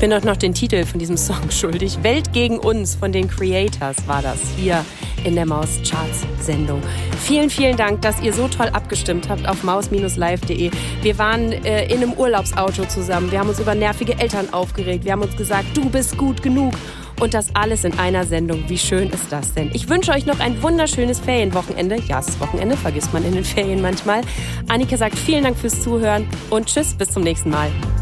bin euch noch den Titel von diesem Song schuldig. Welt gegen uns von den Creators war das hier in der Maus-Charts-Sendung. Vielen, vielen Dank, dass ihr so toll abgestimmt habt auf maus-live.de. Wir waren in einem Urlaubsauto zusammen. Wir haben uns über nervige Eltern aufgeregt. Wir haben uns gesagt, du bist gut genug. Und das alles in einer Sendung. Wie schön ist das denn? Ich wünsche euch noch ein wunderschönes Ferienwochenende. Ja, das Wochenende vergisst man in den Ferien manchmal. Annika sagt vielen Dank fürs Zuhören und tschüss, bis zum nächsten Mal.